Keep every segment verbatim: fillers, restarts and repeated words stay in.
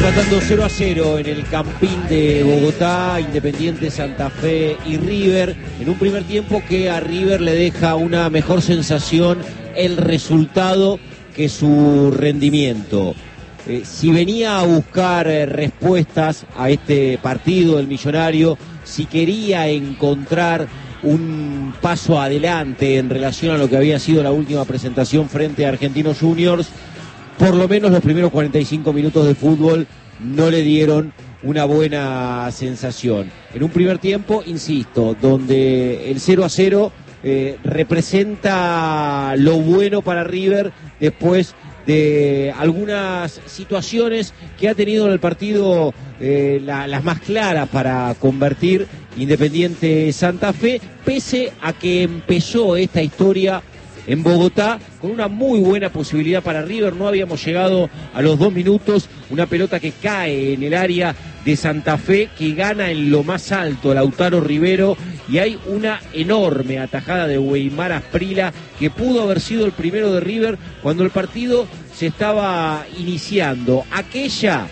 Empatando cero a cero en el Campín de Bogotá, Independiente, Santa Fe y River, en un primer tiempo que a River le deja una mejor sensación el resultado que su rendimiento. Eh, si venía a buscar eh, respuestas a este partido del Millonario, si quería encontrar un paso adelante en relación a lo que había sido la última presentación frente a Argentinos Juniors, por lo menos los primeros cuarenta y cinco minutos de fútbol no le dieron una buena sensación. En un primer tiempo, insisto, donde el cero a cero eh, representa lo bueno para River después de algunas situaciones que ha tenido en el partido, eh, la, las más claras para convertir Independiente Santa Fe, pese a que empezó esta historia en Bogotá con una muy buena posibilidad para River. No habíamos llegado a los dos minutos, una pelota que cae en el área de Santa Fe, que gana en lo más alto Lautaro Rivero, y hay una enorme atajada de Weimar Asprilla que pudo haber sido el primero de River cuando el partido se estaba iniciando. Aquella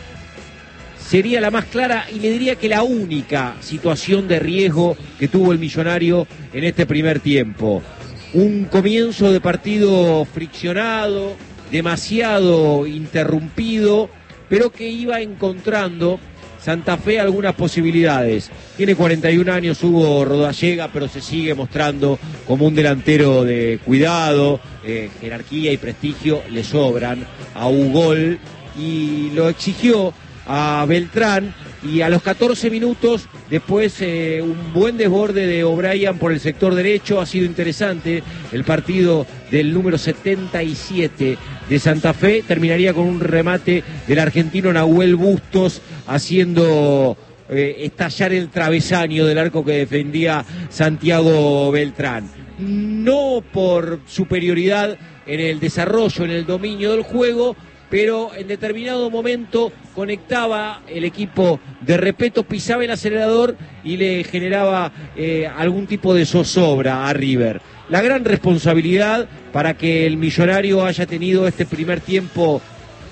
sería la más clara y le diría que la única situación de riesgo que tuvo el Millonario en este primer tiempo. Un comienzo de partido friccionado, demasiado interrumpido, pero que iba encontrando Santa Fe algunas posibilidades. Tiene cuarenta y un años Hugo Rodallega, pero se sigue mostrando como un delantero de cuidado, eh, jerarquía y prestigio le sobran a Ugol, y lo exigió a Beltrán, y a los catorce minutos después eh, un buen desborde de O'Brien por el sector derecho. Ha sido interesante el partido del número setenta y siete de Santa Fe. Terminaría con un remate del argentino Nahuel Bustos haciendo eh, estallar el travesaño del arco que defendía Santiago Beltrán. No por superioridad en el desarrollo, en el dominio del juego, pero en determinado momento conectaba el equipo de Repetto, pisaba el acelerador y le generaba eh, algún tipo de zozobra a River. La gran responsabilidad para que el Millonario haya tenido este primer tiempo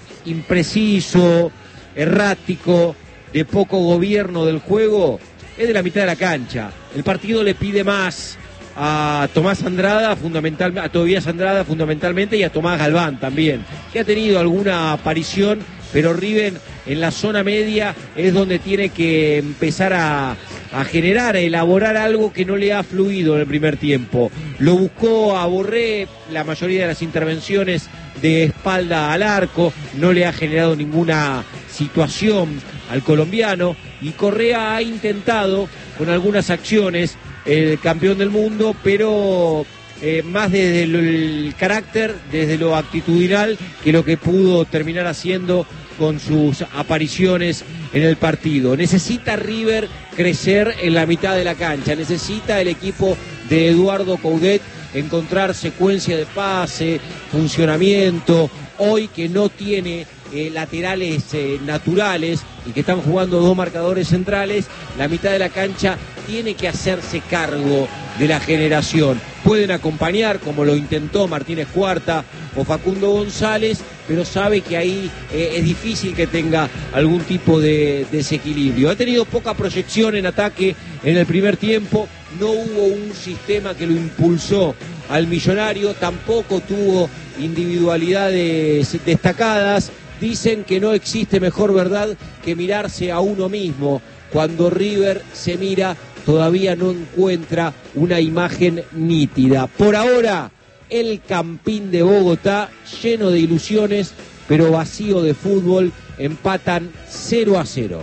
impreciso, errático, de poco gobierno del juego, es de la mitad de la cancha. El partido le pide más a Tomás Andrada, fundamental, a Tobías Andrada fundamentalmente, y a Tomás Galván también, que ha tenido alguna aparición, pero River en la zona media es donde tiene que empezar a, a generar, a elaborar algo que no le ha fluido en el primer tiempo. Lo buscó a Borré, la mayoría de las intervenciones de espalda al arco, no le ha generado ninguna situación al colombiano, y Correa ha intentado con algunas acciones el campeón del mundo, pero eh, más desde el, el carácter, desde lo actitudinal, que lo que pudo terminar haciendo con sus apariciones en el partido. Necesita River crecer en la mitad de la cancha, necesita el equipo de Eduardo Coudet encontrar secuencia de pase, funcionamiento. Hoy que no tiene eh, laterales eh, naturales y que están jugando dos marcadores centrales, la mitad de la cancha tiene que hacerse cargo de la generación. Pueden acompañar, como lo intentó Martínez Cuarta o Facundo González, pero sabe que ahí eh, es difícil que tenga algún tipo de desequilibrio. Ha tenido poca proyección en ataque en el primer tiempo, no hubo un sistema que lo impulsó al Millonario, tampoco tuvo individualidades destacadas. Dicen que no existe mejor verdad que mirarse a uno mismo. Cuando River se mira, todavía no encuentra una imagen nítida. Por ahora, el Campín de Bogotá, lleno de ilusiones, pero vacío de fútbol, empatan cero a cero.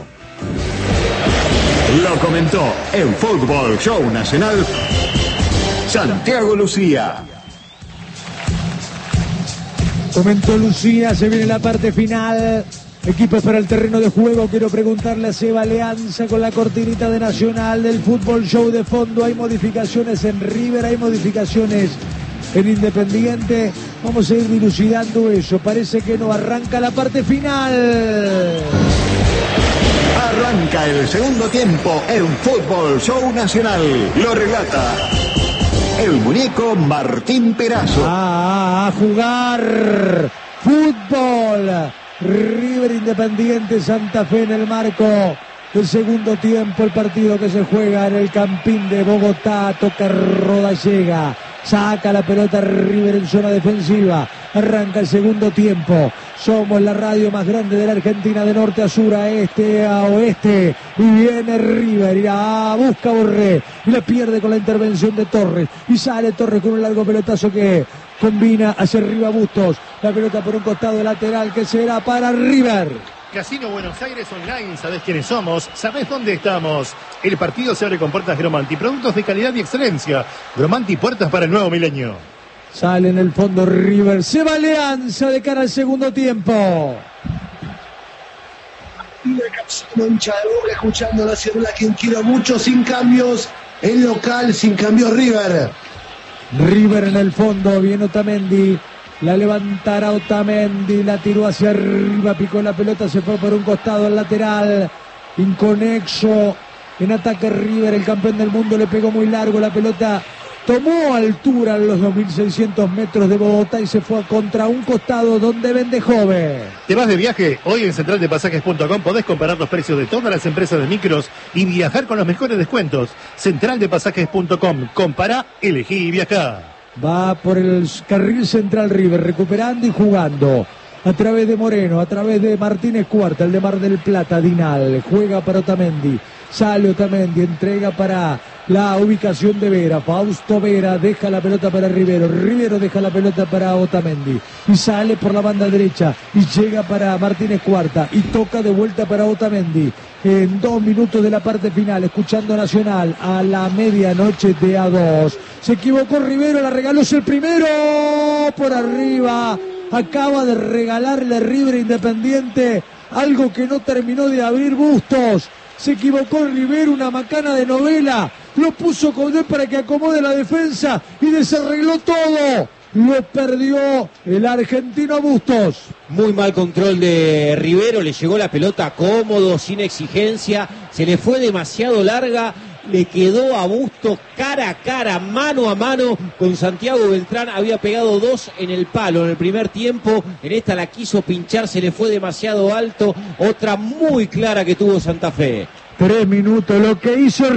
Lo comentó en Fútbol Show Nacional Santiago Lucía. Comentó Lucía, se viene la parte final. Equipos para el terreno de juego. Quiero preguntarle a Seba Leanza con la cortinita de Nacional del Fútbol Show de fondo. Hay modificaciones en River, hay modificaciones en Independiente. Vamos a ir dilucidando eso. Parece que no arranca la parte final. Arranca el segundo tiempo en Fútbol Show Nacional. Lo relata el muñeco Martín Perazo. Ah, a jugar fútbol. River Independiente Santa Fe en el marco del segundo tiempo. El partido que se juega en el Campín de Bogotá. Toca Rodallega. Saca la pelota River en zona defensiva. Arranca el segundo tiempo. Somos la radio más grande de la Argentina, de norte a sur, a este a oeste. Y viene River, irá, busca Borré. Y la pierde con la intervención de Torres. Y sale Torres con un largo pelotazo que combina hacia arriba Bustos. La pelota por un costado lateral que será para River. Casino Buenos Aires Online, ¿sabés quiénes somos? ¿Sabés dónde estamos? El partido se abre con puertas Gromanti, productos de calidad y excelencia. Gromanti, puertas para el nuevo milenio. Sale en el fondo River, se va Alianza de cara al segundo tiempo. Y la Casino, hincha de Boca, escuchando la Ciudad, quien quiero mucho, sin cambios. El local, sin cambios River. River en el fondo, viene Otamendi. La levantará Otamendi, la tiró hacia arriba, picó la pelota, se fue por un costado al lateral, inconexo, en ataque River, el campeón del mundo, le pegó muy largo, la pelota tomó altura en los dos mil seiscientos metros de Bogotá y se fue contra un costado donde vende joven. ¿Te vas de viaje? Hoy en central de pasajes punto com podés comparar los precios de todas las empresas de micros y viajar con los mejores descuentos. central de pasajes punto com, compará, elegí y viajá. Va por el carril central River, recuperando y jugando. A través de Moreno, a través de Martínez Cuarta, el de Mar del Plata, Dinal. Juega para Otamendi. Sale Otamendi, entrega para la ubicación de Vera. Fausto Vera deja la pelota para Rivero. Rivero deja la pelota para Otamendi. Y sale por la banda derecha. Y llega para Martínez Cuarta. Y toca de vuelta para Otamendi. En dos minutos de la parte final, escuchando Nacional a la medianoche de A dos. Se equivocó Rivero, la regaló, es el primero por arriba. Acaba de regalarle River Independiente algo que no terminó de abrir Bustos. Se equivocó Rivero, una macana de novela. Lo puso con él para que acomode la defensa y desarregló todo. Lo perdió el argentino Bustos. Muy mal control de Rivero, le llegó la pelota cómodo, sin exigencia, se le fue demasiado larga, le quedó a Bustos cara a cara, mano a mano con Santiago Beltrán, había pegado dos en el palo en el primer tiempo, en esta la quiso pinchar, se le fue demasiado alto, otra muy clara que tuvo Santa Fe. Tres minutos, lo que hizo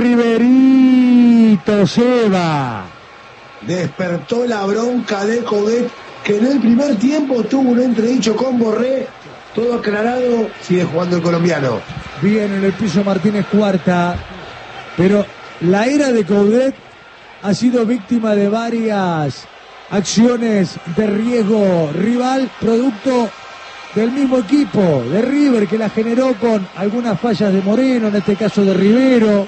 Riverito, Seba. Despertó la bronca de Coudet, que en el primer tiempo tuvo un entredicho con Borré. Todo aclarado, sigue jugando el colombiano. Bien en el piso Martínez Cuarta, pero la era de Coudet ha sido víctima de varias acciones de riesgo rival, producto del mismo equipo, de River, que la generó con algunas fallas de Moreno, en este caso de Rivero.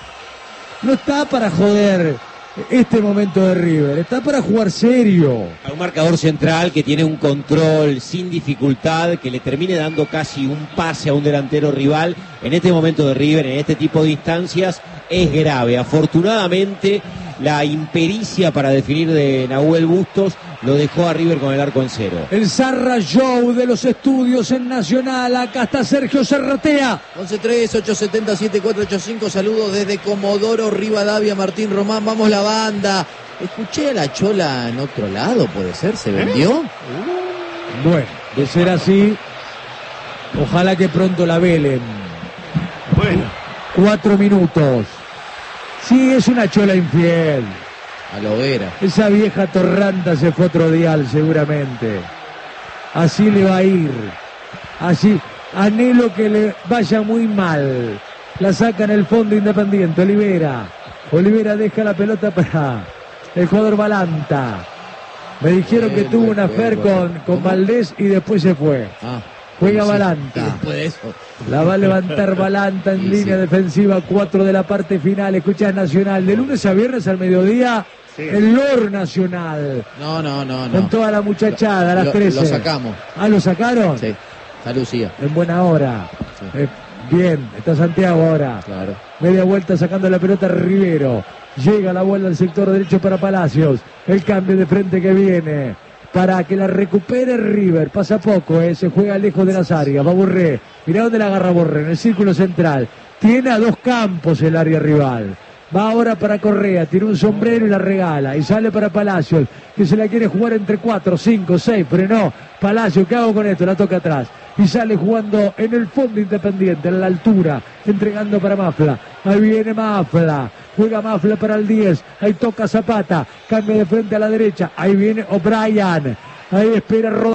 No está para joder este momento de River, está para jugar serio. A un marcador central que tiene un control sin dificultad, que le termine dando casi un pase a un delantero rival, en este momento de River, en este tipo de instancias, es grave. Afortunadamente, la impericia para definir de Nahuel Bustos lo dejó a River con el arco en cero. El Zarra Show de los estudios en Nacional, acá está Sergio Serratea. once tres, ocho siete cero, siete cuatro ocho cinco, saludos desde Comodoro Rivadavia, Martín Román, vamos la banda. Escuché a la Chola en otro lado, puede ser, ¿se vendió? Bueno, de ser así, ojalá que pronto la velen. Bueno. Cuatro minutos. Sí, es una Chola infiel. A lo vera. Esa vieja torranta se fue otro dial seguramente. Así le va a ir. Así, anhelo que le vaya muy mal. La saca en el fondo Independiente, Olivera. Olivera deja la pelota para el jugador Balanta. Me dijeron que tuvo una affair con, con Valdés y después se fue. Ah, Juega sí. Balanta. Y después de eso. La va a levantar Balanta en Sí, línea sí. defensiva, cuatro de la parte final. Escuchás Nacional, de lunes a viernes al mediodía, Sí. el Lor Nacional. No, no, no, no. Con toda la muchachada, a las Lo- trece. Lo sacamos. Ah, ¿lo sacaron? Sí. Está Lucía. En buena hora. Sí. Eh, bien, está Santiago ahora. Claro. Media vuelta sacando la pelota Rivero. Llega la bola al sector derecho para Palacios. El cambio de frente que viene. Para que la recupere River. Pasa poco, eh. Se juega lejos de las áreas. Va Borré. Mirá dónde la agarra Borré. En el círculo central. Tiene a dos campos el área rival. Va ahora para Correa, tiene un sombrero y la regala. Y sale para Palacios, que se la quiere jugar entre cuatro, cinco, seis. Frenó Palacios, ¿qué hago con esto? La toca atrás. y sale jugando en el fondo Independiente, en la altura, entregando para Mafla. Ahí viene Mafla, juega Mafla para el diez, ahí toca Zapata, cambia de frente a la derecha, ahí viene O'Brien, ahí espera Rodríguez.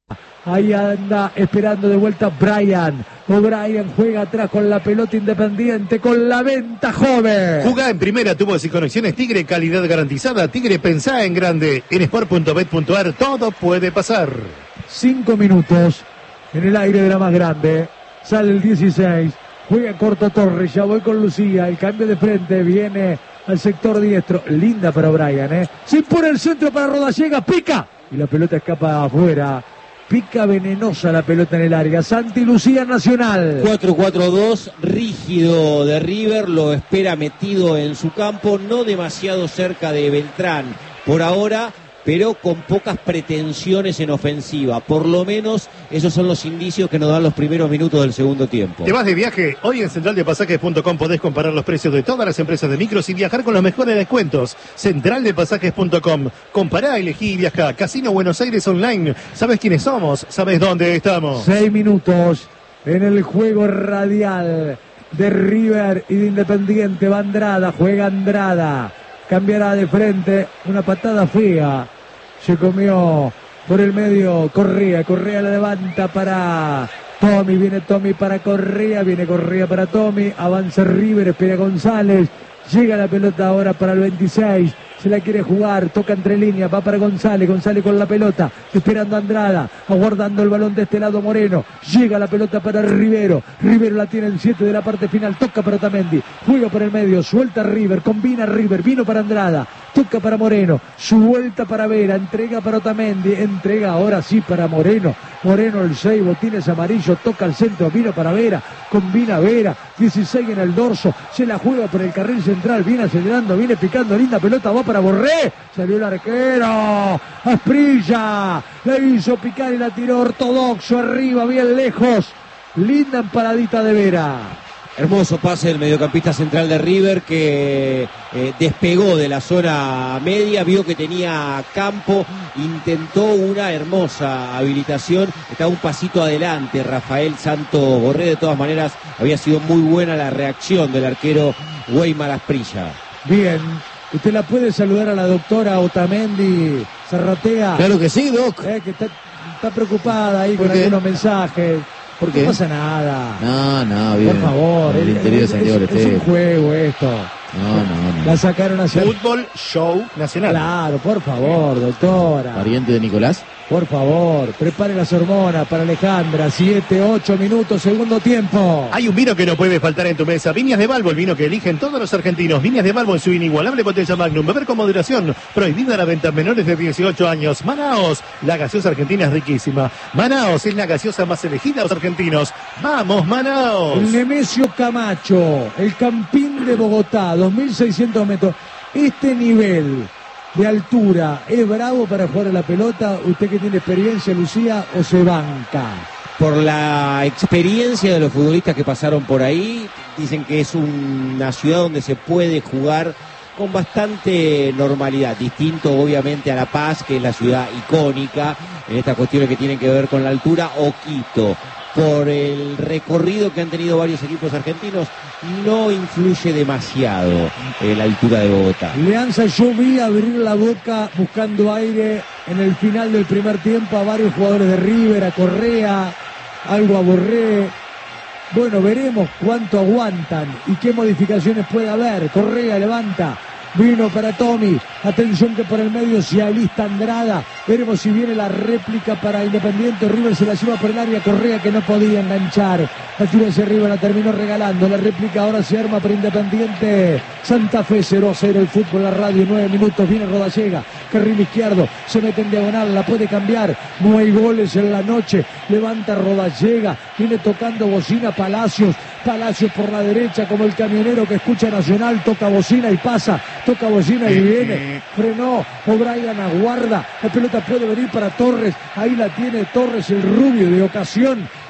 Ahí anda esperando de vuelta Brian. O'Brien juega atrás con la pelota Independiente, con la venta joven. Jugá en primera, tubos y conexiones Tigre, calidad garantizada. Tigre, pensá en grande. En sport punto bet punto a r todo puede pasar. Cinco minutos en el aire de la más grande. Sale el dieciséis. Juega corto Torres. Ya voy con Lucía. El cambio de frente viene al sector diestro. Linda para O'Brien, ¿eh? Se impone el centro para Rodallega. Pica. Y la pelota escapa afuera. Pica venenosa la pelota en el área. Santi Lucía, Nacional. cuatro cuatro dos, rígido de River, lo espera metido en su campo, no demasiado cerca de Beltrán por ahora, pero con pocas pretensiones en ofensiva. Por lo menos esos son los indicios que nos dan los primeros minutos del segundo tiempo. ¿Te vas de viaje? Hoy en central de pasajes punto com podés comparar los precios de todas las empresas de micros y viajar con los mejores descuentos. central de pasajes punto com. Compará, elegí y viajá. Casino Buenos Aires Online. ¿Sabés quiénes somos? ¿Sabés dónde estamos? Seis minutos en el juego radial de River y de Independiente. Va Andrada, juega Andrada. Cambiará de frente, una patada fea. Se comió por el medio Correa. Correa la levanta para Tommy. Viene Tommy para Correa. Viene Correa para Tommy. Avanza River, espera González. Llega la pelota ahora para el veintiséis. Se la quiere jugar, toca entre líneas, va para González, González con la pelota, esperando a Andrada, aguardando el balón de este lado Moreno, llega la pelota para Rivero, Rivero la tiene en siete de la parte final, toca para Otamendi, juega por el medio, suelta River, combina River, vino para Andrada, toca para Moreno, su vuelta para Vera, entrega para Otamendi, entrega ahora sí para Moreno, Moreno el seis, botines amarillo, toca al centro, vino para Vera, combina Vera, dieciséis en el dorso, se la juega por el carril central, viene acelerando, viene picando, linda pelota, va para Borré, salió el arquero, Asprilla, la hizo picar y la tiró ortodoxo, arriba, bien lejos, linda empaladita de Vera. Hermoso pase del mediocampista central de River que eh, despegó de la zona media, vio que tenía campo, intentó una hermosa habilitación, estaba un pasito adelante Rafael Santo Borré, de todas maneras había sido muy buena la reacción del arquero Weimar Asprilla. Bien, usted la puede saludar a la doctora Otamendi Zarratea. Claro que sí, Doc. Eh, que está, está preocupada ahí con ¿Por qué? algunos mensajes. ¿Por qué? No pasa nada. No, no, bien. Por favor, El es, interior, es, señor, es, es un juego esto. No, no, no. La sacaron hacia... Fútbol Show Nacional. Claro, por favor, doctora. ¿Pariente de Nicolás? Por favor, prepare las hormonas para Alejandra. Siete, ocho minutos, segundo tiempo. Hay un vino que no puede faltar en tu mesa. Viñas de Balbo, el vino que eligen todos los argentinos. Viñas de Balbo en su inigualable potencia Magnum. Beber con moderación. Prohibida la venta a menores de dieciocho años. Manaos, la gaseosa argentina es riquísima. Manaos es la gaseosa más elegida de los argentinos. ¡Vamos, Manaos! El Nemesio Camacho, el Campín de Bogotá, dos mil seiscientos metros. Este nivel de altura, ¿es bravo para jugar a la pelota? Usted que tiene experiencia, Lucía, ¿o se banca? Por la experiencia de los futbolistas que pasaron por ahí, dicen que es una ciudad donde se puede jugar con bastante normalidad, distinto obviamente a La Paz, que es la ciudad icónica en estas cuestiones que tienen que ver con la altura, o Quito. Por el recorrido que han tenido varios equipos argentinos, no influye demasiado eh, la altura de Bogotá. Leanza, yo vi abrir la boca buscando aire en el final del primer tiempo a varios jugadores de River, a Correa, algo a Borré. Bueno, veremos cuánto aguantan y qué modificaciones puede haber. Correa levanta, vino para Tommy, atención que por el medio se alista Andrada, veremos si viene la réplica para Independiente. River se la lleva por el área, Correa que no podía enganchar, la tira hacia arriba, la terminó regalando, la réplica ahora se arma para Independiente. Santa Fe cero a cero, el fútbol, la radio, nueve minutos, viene Rodallega, carril izquierdo, se mete en diagonal, la puede cambiar, no hay goles en la noche, levanta Rodallega, viene tocando bocina Palacios, Palacios por la derecha como el camionero que escucha Nacional, toca bocina y pasa, toca bocina y viene, frenó, O'Brien aguarda, la pelota puede venir para Torres, ahí la tiene Torres, el rubio de ocasión,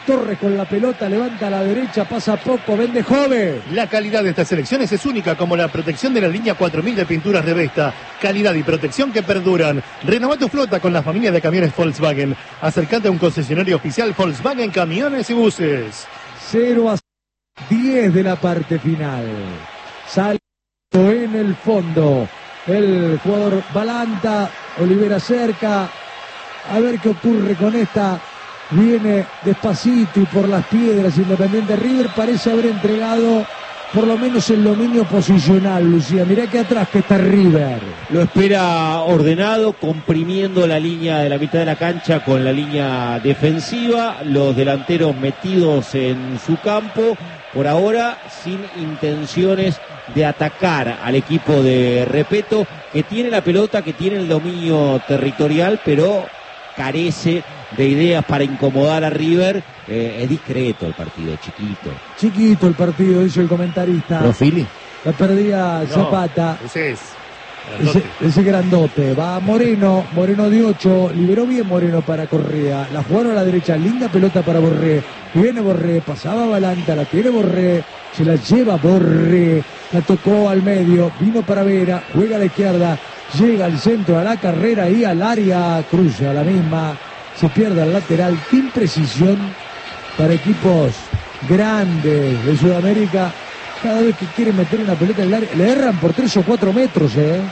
Torres con la pelota, levanta a la derecha, pasa poco, vende joven. La calidad de estas selecciones es única, como la protección de la línea cuatro mil de pinturas Revesta. Calidad y protección que perduran. Renova tu flota con la familia de camiones Volkswagen. Acercate a un concesionario oficial Volkswagen Camiones y Buses. cero a diez de la parte final. Sale en el fondo el jugador Balanta, Olivera cerca. A ver qué ocurre con esta. Viene despacito y por las piedras Independiente. River parece haber entregado por lo menos el dominio posicional, Lucía. Mirá que atrás que está River. Lo espera ordenado, comprimiendo la línea de la mitad de la cancha con la línea defensiva, los delanteros metidos en su campo, por ahora sin intenciones de atacar al equipo de Repetto, que tiene la pelota, que tiene el dominio territorial, pero carece de ideas para incomodar a River. Eh, es discreto el partido, chiquito. Chiquito el partido, dice el comentarista. Profili. La perdía Zapata. No, ese es. Ese, ese grandote. Va Moreno. Moreno de ocho. Liberó bien Moreno para Correa. La jugaron a la derecha. Linda pelota para Borré. Viene Borré. Pasaba Balanta. La tiene Borré. Se la lleva Borré. La tocó al medio. Vino para Vera. Juega a la izquierda. Llega al centro, a la carrera y al área. Cruza a la misma. Se pierde al lateral. Qué imprecisión para equipos grandes de Sudamérica. Cada vez que quieren meter una pelota en el área, le erran por tres o cuatro metros, ¿eh?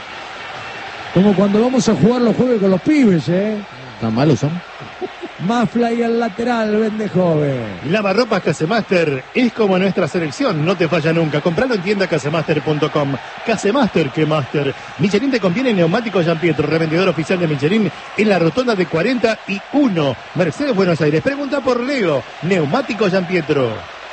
Como cuando vamos a jugar los jueves con los pibes, ¿eh? ¿Tan malos son? Mafla y al lateral, vende joven. Lavarropas Casemaster es como nuestra selección, no te falla nunca. Compralo en tienda casemaster punto com. Casemaster, que master. Michelin te conviene neumático Gian Pietro, revendedor oficial de Michelin en la rotonda de cuarenta y uno. Mercedes, Buenos Aires. Pregunta por Leo. Neumático Gian Pietro.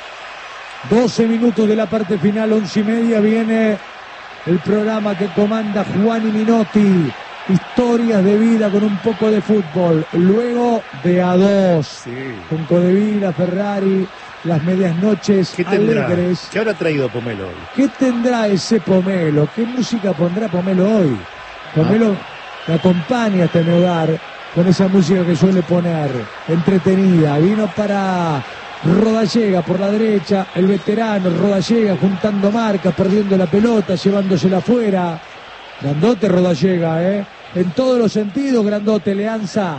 doce minutos de la parte final, once y media, viene el programa que comanda Juan y Minotti. Historias de vida con un poco de fútbol. Luego de a dos. Sí. Con Codevila, Ferrari, las medias noches ¿Qué tendrá? alegres. ¿Qué habrá traído Pomelo hoy? ¿Qué tendrá ese Pomelo? ¿Qué música pondrá Pomelo hoy? Pomelo me acompaña hasta mi hogar con esa música que suele poner. Entretenida. Vino para Rodallega por la derecha. El veterano Rodallega juntando marcas, perdiendo la pelota, llevándosela afuera. Grandote Rodallega, ¿eh? En todos los sentidos, grandote, Leanza.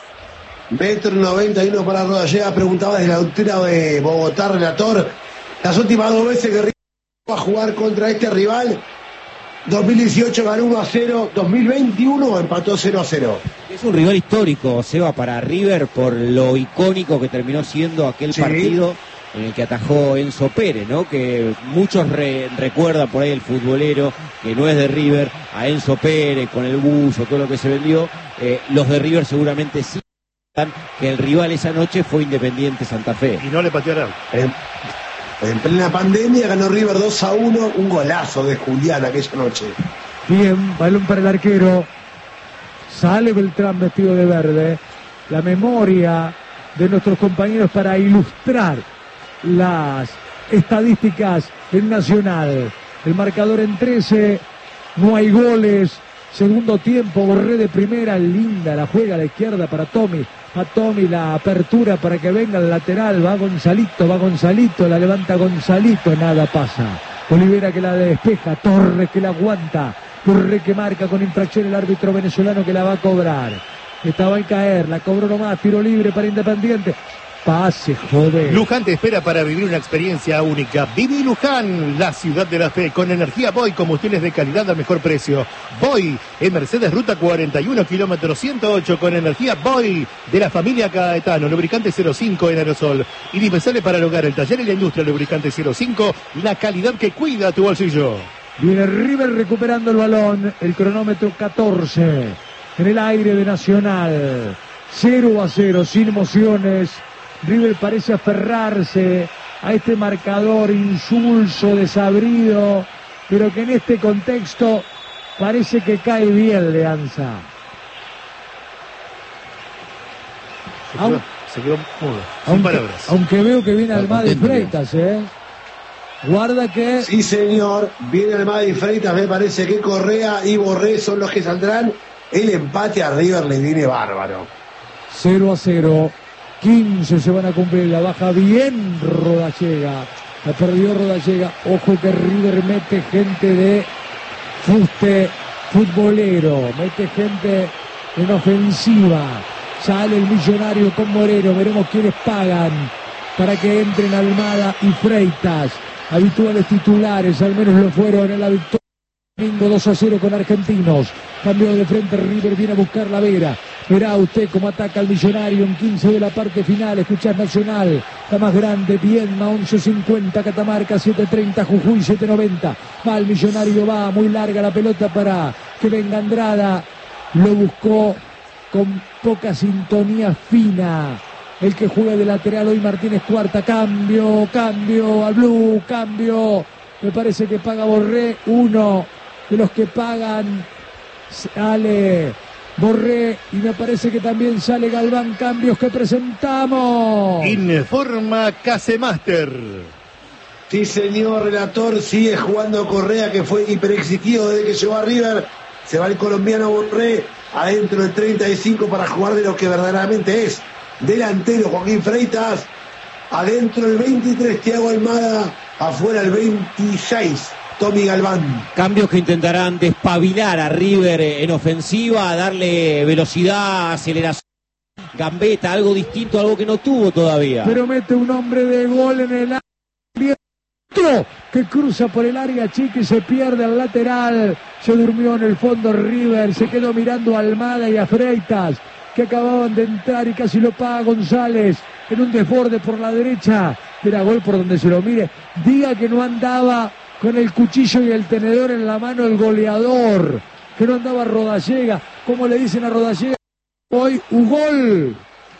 Metro noventa y uno para Rodallega. Preguntaba desde la altura de Bogotá, relator. Las últimas dos veces que River va a jugar contra este rival, dos mil dieciocho ganó uno a cero, dos mil veintiuno empató cero a cero. Es un rival histórico, Seba, para River por lo icónico que terminó siendo aquel Sí. partido en el que atajó Enzo Pérez, ¿no? Que muchos re recuerdan por ahí el futbolero que no es de River, a Enzo Pérez con el buzo, todo lo que se vendió. Eh, los de River seguramente sí que el rival esa noche fue Independiente Santa Fe. Y no le pateó al arco. En, en plena pandemia ganó River dos a uno, un golazo de Julián aquella noche. Bien, balón para el arquero. Sale Beltrán vestido de verde. La memoria de nuestros compañeros para ilustrar las estadísticas en Nacional. El marcador en trece, no hay goles. Segundo tiempo, Borré de primera, linda, la juega a la izquierda para Tommy. A Tommy la apertura para que venga el lateral, va Gonzalito, va Gonzalito, la levanta Gonzalito, nada pasa. Olivera que la despeja, Torres que la aguanta, Borré que marca con infracción el árbitro venezolano que la va a cobrar. Estaba al caer, la cobró nomás, tiro libre para Independiente. Pase, joder. Luján te espera para vivir una experiencia única. Viví Luján, la ciudad de la fe, con energía Boy, combustibles de calidad al mejor precio. Boy, en Mercedes Ruta cuarenta y uno, kilómetro ciento ocho, con energía Boy, de la familia Caetano, lubricante cero cinco en aerosol. Indispensable para el hogar, el taller y la industria, lubricante cero cinco, la calidad que cuida tu bolsillo. Viene River recuperando el balón, el cronómetro catorce, en el aire de Nacional. cero a cero, sin emociones. River parece aferrarse a este marcador insulso, desabrido, pero que en este contexto parece que cae bien Leanza. Se quedó, Aun, se quedó mudo, sin aunque, palabras. aunque veo que viene Almada y contento, Freitas, ¿eh? Guarda que... Sí, señor, viene Almada y Freitas, me parece que Correa y Borré son los que saldrán. El empate a River le viene bárbaro. cero a cero. quince se van a cumplir. La baja bien Rodallega. La perdió Rodallega. Ojo que River mete gente de fuste futbolero. Mete gente en ofensiva. Sale el Millonario con Moreno. Veremos quiénes pagan para que entren Almada y Freitas. Habituales titulares, al menos lo fueron en la victoria. Domingo dos a cero con Argentinos. Cambio de frente, River viene a buscar la Vera. Verá usted cómo ataca el Millonario en quince de la parte final. Escuchás Nacional, la más grande, Viedma, once cincuenta, Catamarca, siete treinta, Jujuy, siete noventa. Va el Millonario, va muy larga la pelota para que venga Andrada. Lo buscó con poca sintonía fina. El que juega de lateral hoy, Martínez Cuarta. Cambio, cambio al Blue, cambio. Me parece que paga Borré, uno de los que pagan sale Borré y me parece que también sale Galván. Cambios que presentamos. Informa Casemaster. Sí, señor relator, sigue jugando Correa, que fue hiperexigido desde que llegó a River. Se va el colombiano Borré adentro del treinta y cinco para jugar de lo que verdaderamente es delantero. Joaquín Freitas adentro el veintitrés, Thiago Almada. Afuera el veintiséis, Tommy Galván. Cambios que intentarán despabilar a River en ofensiva, darle velocidad, aceleración, gambeta, algo distinto, algo que no tuvo todavía. Pero mete un hombre de gol en el área que cruza por el área chica y se pierde al lateral. Se durmió en el fondo River, se quedó mirando a Almada y a Freitas, que acababan de entrar y casi lo paga González en un desborde por la derecha. Era gol por donde se lo mire. Diga que no andaba con el cuchillo y el tenedor en la mano el goleador, que no andaba Rodallega. ¿Cómo le dicen a Rodallega hoy? Ugol.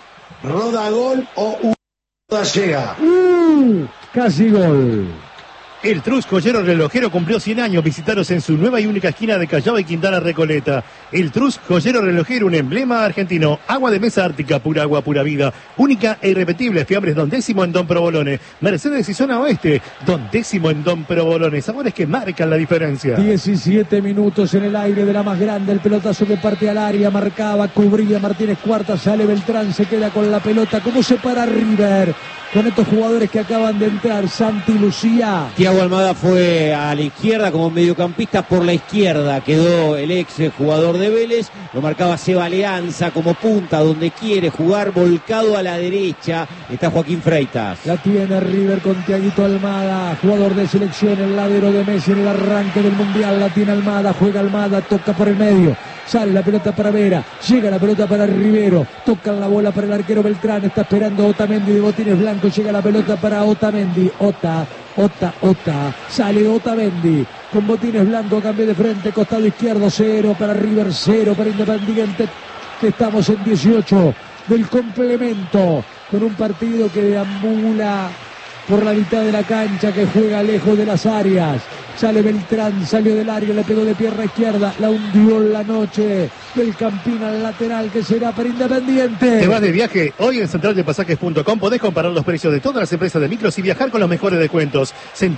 Rodagol o Rodallega. Uh, casi gol. El Trus Joyero Relojero cumplió cien años. Visitaros en su nueva y única esquina de Callao y Quintana Recoleta. El Trus Joyero Relojero, un emblema argentino. Agua de mesa ártica, pura agua, pura vida. Única e irrepetible. Fiambres Don Décimo en Don Provolone. Mercedes y Zona Oeste. Don Décimo en Don Provolone. Sabores que marcan la diferencia. diecisiete minutos en el aire de la más grande. El pelotazo que parte al área. Marcaba, cubría Martínez Cuarta. Sale Beltrán, se queda con la pelota. ¿Cómo se para River con estos jugadores que acaban de entrar? Santi, Lucía. Thiago Almada fue a la izquierda como mediocampista. Por la izquierda quedó el ex jugador de Vélez. Lo marcaba Seba Alianza como punta, donde quiere jugar, volcado a la derecha. Está Joaquín Freitas. La tiene River con Thiaguito Almada, jugador de selección, el ladero de Messi en el arranque del Mundial. La tiene Almada, juega Almada, toca por el medio. Sale la pelota para Vera, llega la pelota para Rivero, toca la bola para el arquero Beltrán, está esperando Otamendi de botines blancos, llega la pelota para Otamendi, Ota, Ota, Ota, sale Otamendi, con botines blancos, cambio de frente, costado izquierdo, cero para River, cero para Independiente, que estamos en dieciocho del complemento, con un partido que deambula por la mitad de la cancha, que juega lejos de las áreas. Sale Beltrán, salió del área, le pegó de pierna izquierda, la hundió en la noche del Campín al lateral, que será para Independiente. Te vas de viaje. Hoy en central de pasajes punto com podés comparar los precios de todas las empresas de micros y viajar con los mejores descuentos. Central